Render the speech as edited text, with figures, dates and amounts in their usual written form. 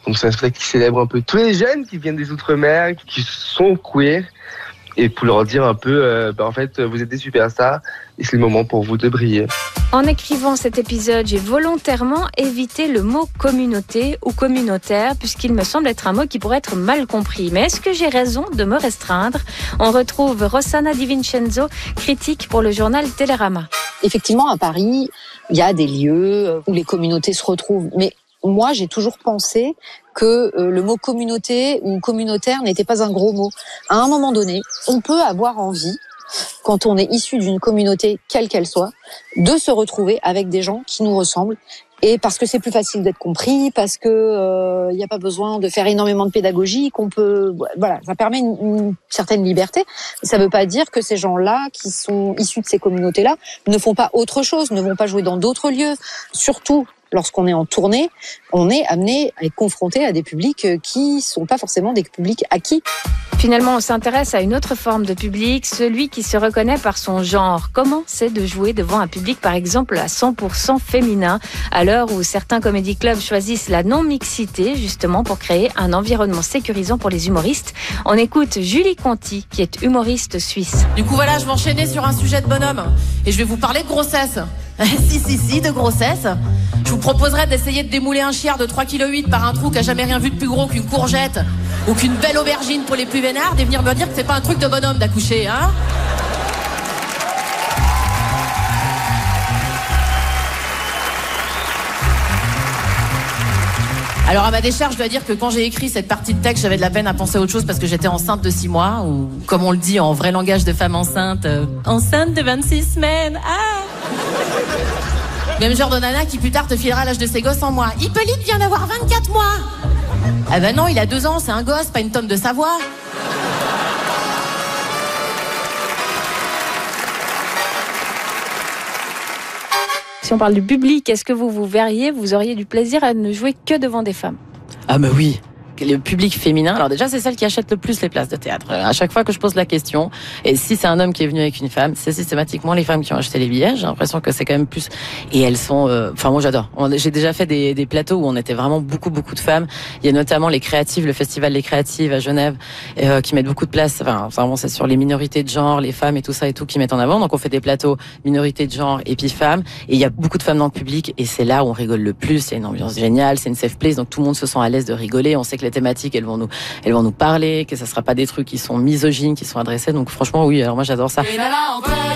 Donc c'est un spectacle qui célèbre un peu tous les jeunes qui viennent des Outre-mer, qui sont queer, et pour leur dire un peu, en fait, vous êtes des superstars, et c'est le moment pour vous de briller. En écrivant cet épisode, j'ai volontairement évité le mot communauté ou communautaire, puisqu'il me semble être un mot qui pourrait être mal compris. Mais est-ce que j'ai raison de me restreindre ? On retrouve Rossana Di Vincenzo, critique pour le journal Télérama. Effectivement, à Paris, il y a des lieux où les communautés se retrouvent. Mais moi, j'ai toujours pensé que le mot communauté ou communautaire n'était pas un gros mot. À un moment donné, on peut avoir envie, quand on est issu d'une communauté, quelle qu'elle soit, de se retrouver avec des gens qui nous ressemblent. Et parce que c'est plus facile d'être compris, parce que y a pas besoin de faire énormément de pédagogie, voilà, ça permet une certaine liberté. Ça veut pas dire que ces gens-là, qui sont issus de ces communautés-là, ne font pas autre chose, ne vont pas jouer dans d'autres lieux. Surtout, lorsqu'on est en tournée, on est amené à être confronté à des publics qui sont pas forcément des publics acquis. Finalement, on s'intéresse à une autre forme de public, celui qui se reconnaît par son genre. Comment c'est de jouer devant un public, par exemple, à 100% féminin, à l'heure où certains comédie clubs choisissent la non-mixité, justement, pour créer un environnement sécurisant pour les humoristes. On écoute Julie Conti, qui est humoriste suisse. Du coup, voilà, je vais enchaîner sur un sujet de bonhomme. Et je vais vous parler de grossesse. Si, de grossesse. Je vous proposerais d'essayer de démouler un chiard de 3,8 kg par un trou qui a jamais rien vu de plus gros qu'une courgette ou qu'une belle aubergine pour les plus vénards, et venir me dire que c'est pas un truc de bonhomme d'accoucher, hein. Alors à ma décharge, je dois dire que quand j'ai écrit cette partie de texte, j'avais de la peine à penser à autre chose parce que j'étais enceinte de 6 mois, ou comme on le dit en vrai langage de femme enceinte, enceinte de 26 semaines. Ah. Même genre de nana qui plus tard te filera l'âge de ses gosses en mois. Hippolyte vient d'avoir 24 mois. Ah ben non, il a 2 ans, c'est un gosse, pas une tonne de savoir. Si on parle du public, est-ce que vous auriez du plaisir à ne jouer que devant des femmes ? Ah bah oui. Le public féminin, alors déjà c'est celle qui achète le plus les places de théâtre. À chaque fois que je pose la question, et si c'est un homme qui est venu avec une femme, c'est systématiquement les femmes qui ont acheté les billets. J'ai l'impression que c'est quand même plus, et elles sont, enfin moi j'adore. J'ai déjà fait des plateaux où on était vraiment beaucoup de femmes. Il y a notamment les créatives, le festival des créatives à Genève, qui mettent beaucoup de place. Enfin vraiment c'est sur les minorités de genre, les femmes et tout ça et tout qui mettent en avant. Donc on fait des plateaux minorités de genre et puis femmes, et il y a beaucoup de femmes dans le public, et c'est là où on rigole le plus. Il y a une ambiance géniale, c'est une safe place, donc tout le monde se sent à l'aise de rigoler. On sait que les thématiques, elles vont nous parler, que ça sera pas des trucs qui sont misogynes, qui sont adressés. Donc franchement, oui, alors moi j'adore ça.